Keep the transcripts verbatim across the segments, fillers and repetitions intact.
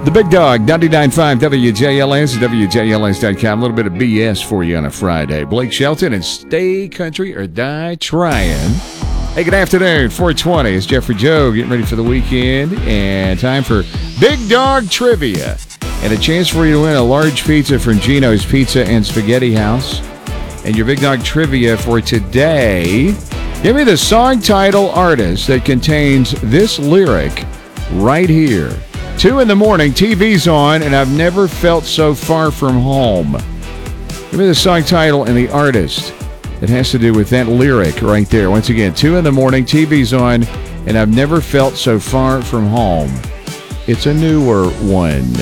The Big Dog, ninety-nine point five W J L S, W J L S dot com. A little bit of B S for you on a Friday. Blake Shelton and Stay Country or Die Trying. Hey, good afternoon. four twenty. It's Jeffrey Joe getting ready for the weekend. And time for Big Dog Trivia. And a chance for you to win a large pizza from Gino's Pizza and Spaghetti House. And your Big Dog Trivia for today. Give me the song title artist that contains this lyric right here. Two in the morning, T V's on, and I've never felt so far from home. Give me the song title and the artist that has to do with that lyric right there. Once again, two in the morning, T V's on, and I've never felt so far from home. It's a newer one.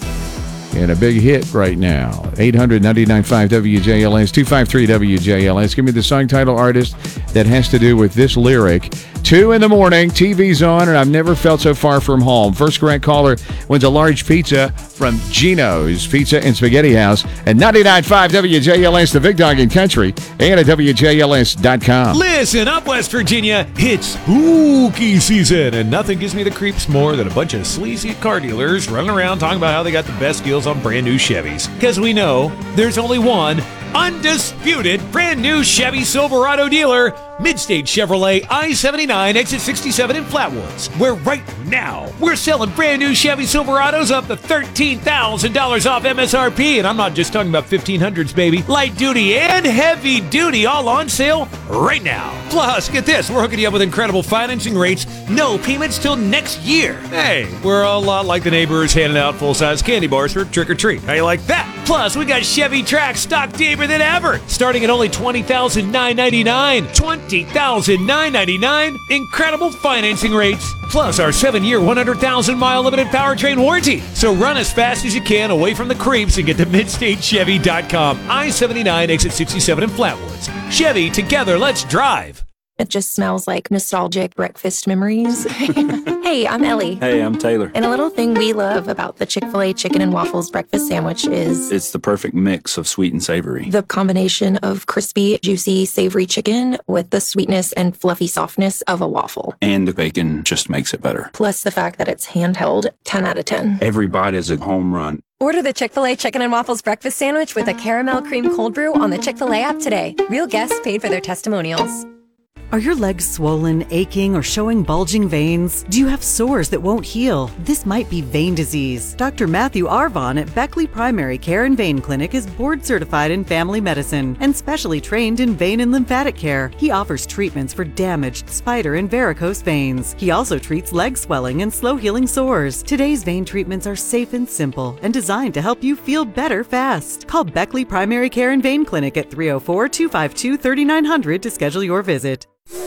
And a big hit right now. eight hundred, ninety-nine point five W J L S, two five three W J L S. Give me the song title artist that has to do with this lyric. Two in the morning, T V's on, and I've never felt so far from home. First correct caller wins a large pizza from Gino's Pizza and Spaghetti House at ninety-nine point five W J L S, the Big Dog in Country, and at W J L S dot com. Listen up, West Virginia. It's spooky season, and nothing gives me the creeps more than a bunch of sleazy car dealers running around talking about how they got the best deals on brand new Chevys. Because we know there's only one undisputed brand new Chevy Silverado dealer, Midstate Chevrolet I seventy-nine, exit sixty-seven in Flatwoods, where right now we're selling brand new Chevy Silverados up to thirteen thousand dollars off M S R P. And I'm not just talking about fifteen hundreds, baby. Light duty and heavy duty all on sale right now. Plus, get this, we're hooking you up with incredible financing rates, no payments till next year. Hey, we're a lot like the neighbors handing out full-size candy bars for trick or treat. How you like that? Plus, we got Chevy Trax stock deeper than ever, starting at only twenty thousand nine hundred ninety-nine dollars. twenty thousand nine hundred ninety-nine dollars. Incredible financing rates. Plus our seven-year, one hundred thousand mile limited powertrain warranty. So run as fast as you can away from the creeps and get to midstate chevy dot com. I seventy-nine, exit sixty-seven in Flatwoods. Chevy, together, let's drive. It just smells like nostalgic breakfast memories. Hey, I'm Ellie. Hey, I'm Taylor. And a little thing we love about the Chick-fil-A chicken and waffles breakfast sandwich is... It's the perfect mix of sweet and savory. The combination of crispy, juicy, savory chicken with the sweetness and fluffy softness of a waffle. And the bacon just makes it better. Plus the fact that it's handheld, ten out of ten. Every bite is a home run. Order the Chick-fil-A Chicken and Waffles Breakfast Sandwich with a caramel cream cold brew on the Chick-fil-A app today. Real guests paid for their testimonials. Are your legs swollen, aching, or showing bulging veins? Do you have sores that won't heal? This might be vein disease. Doctor Matthew Arvon at Beckley Primary Care and Vein Clinic is board certified in family medicine and specially trained in vein and lymphatic care. He offers treatments for damaged spider and varicose veins. He also treats leg swelling and slow healing sores. Today's vein treatments are safe and simple and designed to help you feel better fast. Call Beckley Primary Care and Vein Clinic at three oh four, two five two, three nine zero zero to schedule your visit.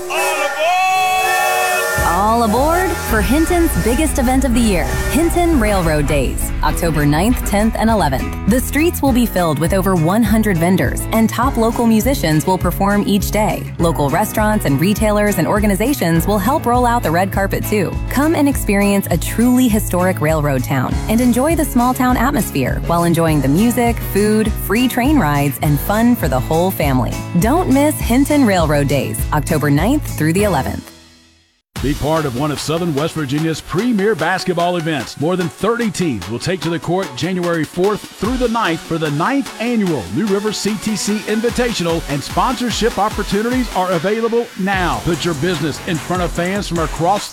All aboard for Hinton's biggest event of the year, Hinton Railroad Days, October ninth, tenth, and eleventh. The streets will be filled with over one hundred vendors, and top local musicians will perform each day. Local restaurants and retailers and organizations will help roll out the red carpet too. Come and experience a truly historic railroad town and enjoy the small town atmosphere while enjoying the music, food, free train rides, and fun for the whole family. Don't miss Hinton Railroad Days, October ninth through the eleventh. Be part of one of Southern West Virginia's premier basketball events. More than thirty teams will take to the court January fourth through the ninth for the ninth annual New River C T C Invitational, and sponsorship opportunities are available now. Put your business in front of fans from across